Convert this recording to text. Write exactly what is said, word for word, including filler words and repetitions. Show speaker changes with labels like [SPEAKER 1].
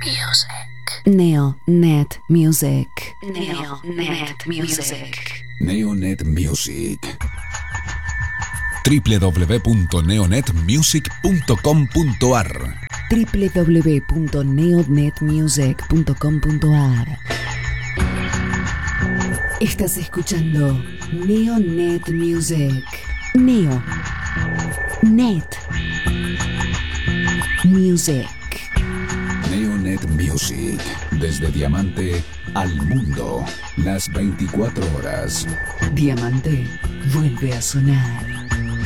[SPEAKER 1] Music. Neonet Music. Neonet Music.
[SPEAKER 2] Neonet Music. w w w punto neonet music punto com punto a r
[SPEAKER 1] w w w punto neonet music punto com punto a r. Estás escuchando Neonet Music. Neo. Net. Music.
[SPEAKER 2] Neonet Music. Desde Diamante al mundo. Las veinticuatro horas.
[SPEAKER 1] Diamante vuelve a sonar.